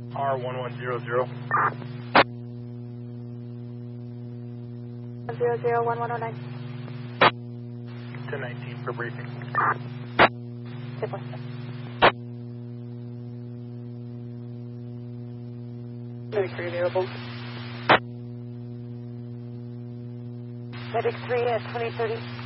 R1100. 001109. 1019 for briefing. Sí, pues. Medic 3 available. Medic 3 at 2030.